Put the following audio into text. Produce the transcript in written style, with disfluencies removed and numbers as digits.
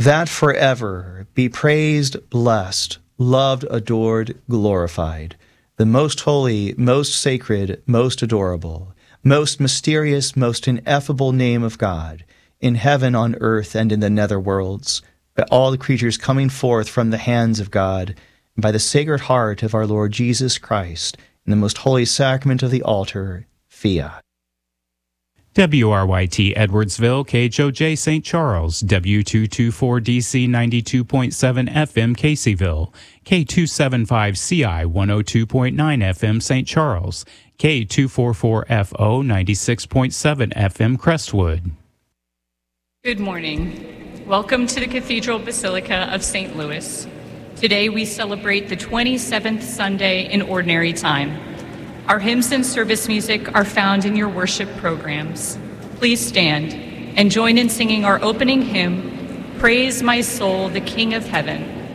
that forever be praised, blessed, loved, adored, glorified, the most holy, most sacred, most adorable, most mysterious, most ineffable name of God, in heaven, on earth, and in the nether worlds, by all the creatures coming forth from the hands of God, and by the Sacred Heart of our Lord Jesus Christ, in the most holy sacrament of the altar, Fiat. WRYT Edwardsville, KHOJ St. Charles, W224DC 92.7 FM Caseyville, K275CI 102.9 FM St. Charles, K244FO 96.7 FM Crestwood. Good morning. Welcome to the Cathedral Basilica of St. Louis. Today we celebrate the 27th Sunday in Ordinary Time. Our hymns and service music are found in your worship programs. Please stand and join in singing our opening hymn, Praise My Soul, the King of Heaven,